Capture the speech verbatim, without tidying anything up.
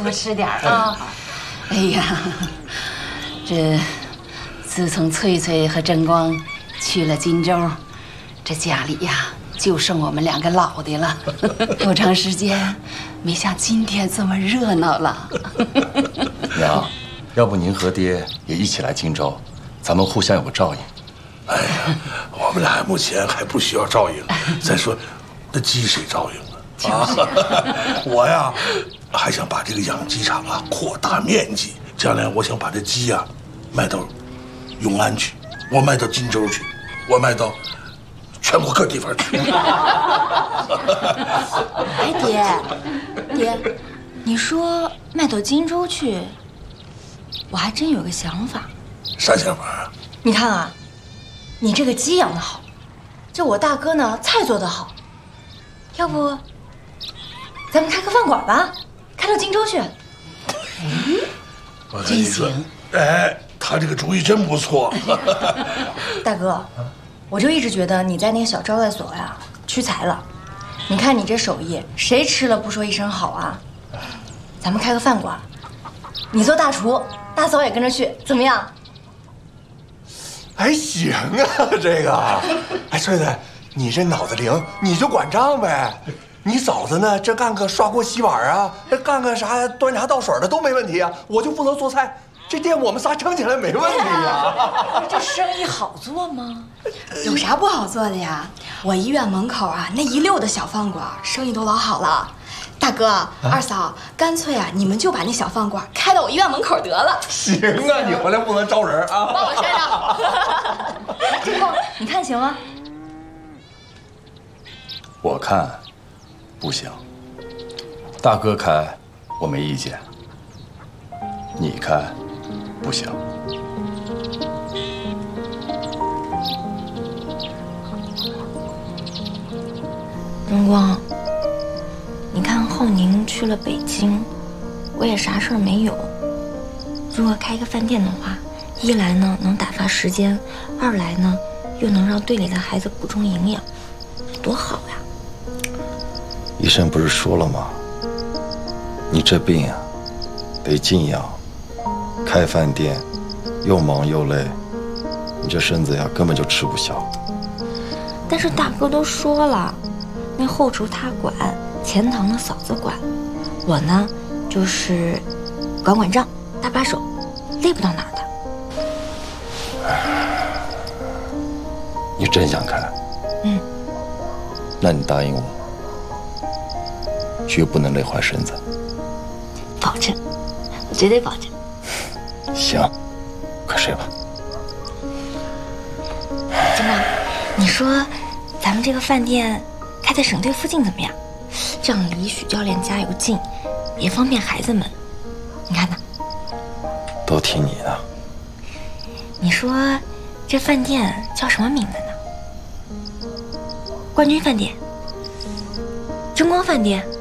多吃点啊。哎呀，这自从翠翠和真光去了荆州，这家里呀就剩我们两个老的了。多长时间没像今天这么热闹了。 娘，要不您和爹也一起来荆州，咱们互相有个照应。 哎呀，我们俩目前还不需要照应。再说，那鸡谁照应啊？啊，我呀，还想把这个养鸡场啊扩大面积，将来我想把这鸡呀卖到永安去，我卖到荆州去，我卖到全国各地方去。 哎，爹，爹，你说卖到荆州去，我还真有个想法。 啥想法啊？ 你看啊，你这个鸡养得好，这我大哥呢菜做得好，要不咱们开个饭馆吧，开到荆州去。 嗯，真行。 哎，他这个主意真不错。 大哥，我就一直觉得你在那个小招待所呀屈才了。你看你这手艺，谁吃了不说一声好啊？咱们开个饭馆，你做大厨，大嫂也跟着去，怎么样？ 还行啊，这个。哎，翠翠，你这脑子灵，你就管账呗。你嫂子呢，这干个刷锅洗碗啊，干个啥端茶倒水的都没问题啊。我就负责做菜，这店我们仨撑起来没问题呀。 这生意好做吗？ 有啥不好做的呀？我医院门口啊，那一溜的小饭馆生意都老好了。大哥、啊、二嫂，干脆啊，你们就把那小饭馆开到我医院门口得了。 行啊，你回来不能招人啊。 帮我扇上。 这够，你看行吗？ 我看不行。大哥开我没意见，你开不行。 荣光，你看浩宁去了北京，我也啥事儿没有。如果开个饭店的话，一来呢能打发时间，二来呢又能让队里的孩子补充营养，多好呀！ 医生不是说了吗？你这病啊，得静养。开饭店，又忙又累，你这身子呀根本就吃不消。 但是大哥都说了，那后厨他管，前堂的嫂子管，我呢就是管管账，搭把手，累不到哪儿的。 你真想开？ 嗯。 那你答应我，绝不能累坏身子。 保证，我绝对保证。 行，快睡吧。 真的，你说咱们这个饭店开在省队附近怎么样？这样离许教练家又近，也方便孩子们。你看呢？ 都听你的。 你说这饭店叫什么名字呢？冠军饭店、争光饭店，